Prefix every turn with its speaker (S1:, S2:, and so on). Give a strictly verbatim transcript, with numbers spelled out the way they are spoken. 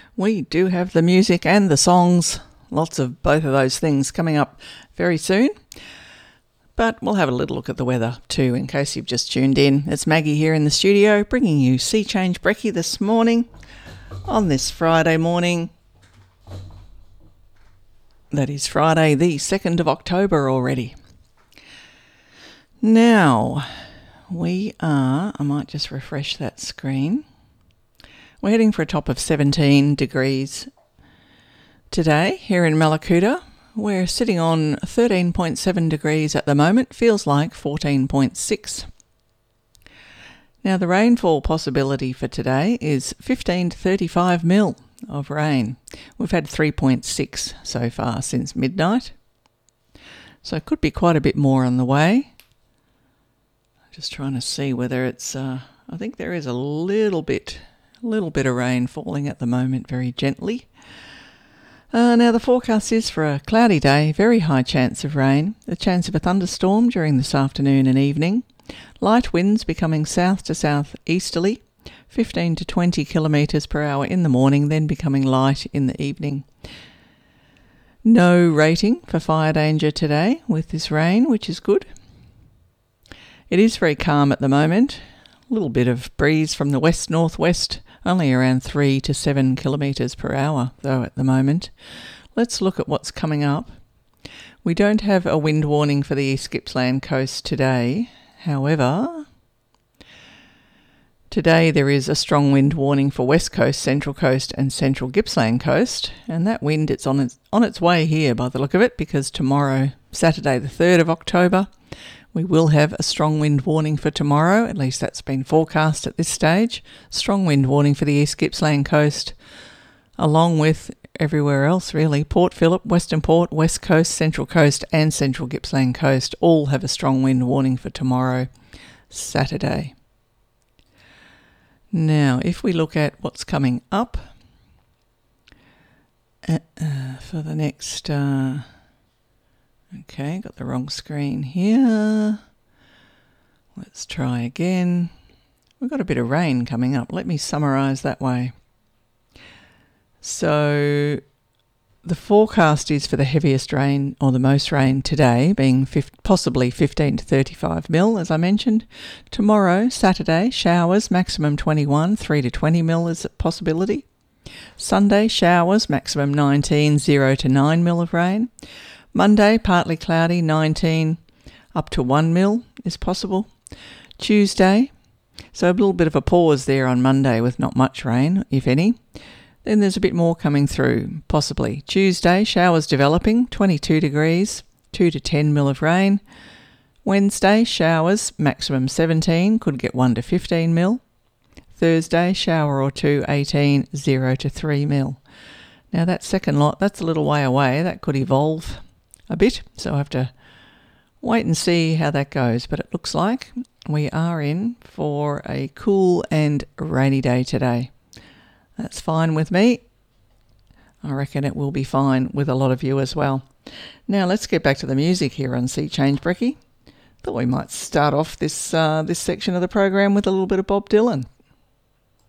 S1: We do have the music and the songs, lots of both of those things coming up very soon. But we'll have a little look at the weather too, in case you've just tuned in. It's Maggie here in the studio, bringing you Sea Change Brekkie this morning, on this Friday morning. That is Friday, the second of October already. Now, we are, I might just refresh that screen. We're heading for a top of seventeen degrees today here in Mallacoota. We're sitting on thirteen point seven degrees at the moment, feels like fourteen point six. Now the rainfall possibility for today is fifteen to thirty-five mil of rain. We've had three point six so far since midnight, so it could be quite a bit more on the way. Just trying to see whether it's, uh, I think there is a little bit, a little bit of rain falling at the moment, very gently. Uh, now the forecast is for a cloudy day, very high chance of rain, a chance of a thunderstorm during this afternoon and evening. Light winds becoming south to south easterly, fifteen to twenty kilometres per hour in the morning, then becoming light in the evening. No rating for fire danger today with this rain, which is good. It is very calm at the moment. A little bit of breeze from the west-northwest, only around three to seven kilometres per hour though at the moment. Let's look at what's coming up. We don't have a wind warning for the East Gippsland coast today. However, today there is a strong wind warning for West Coast, Central Coast and Central Gippsland coast, and that wind, it's on its, on its way here by the look of it, because tomorrow, Saturday the third of October, we will have a strong wind warning for tomorrow, at least that's been forecast at this stage. Strong wind warning for the East Gippsland coast, along with everywhere else really. Port Phillip, Western Port, West Coast, Central Coast and Central Gippsland coast all have a strong wind warning for tomorrow, Saturday. Now, if we look at what's coming up uh, uh, for the next... Uh, Okay, got the wrong screen here. Let's try again. We've got a bit of rain coming up. Let me summarise that way. So the forecast is for the heaviest rain, or the most rain today, being possibly fifteen to thirty-five mil, as I mentioned. Tomorrow, Saturday, showers, maximum twenty-one, three to twenty mil is a possibility. Sunday, showers, maximum nineteen, zero to nine mil of rain. Monday, partly cloudy, nineteen, up to one mil is possible. Tuesday, so a little bit of a pause there on Monday with not much rain, if any. Then there's a bit more coming through, possibly. Tuesday, showers developing, twenty-two degrees, two to ten mil of rain. Wednesday, showers, maximum seventeen, could get one to fifteen mil. Thursday, shower or two, eighteen, zero to three mil. Now that second lot, that's a little way away, that could evolve a bit, so I have to wait and see how that goes, but it looks like we are in for a cool and rainy day today. That's fine with me. I reckon it will be fine with a lot of you as well. Now let's get back to the music here on Sea Change Brekkie. Thought we might start off this uh, this section of the program with a little bit of Bob Dylan.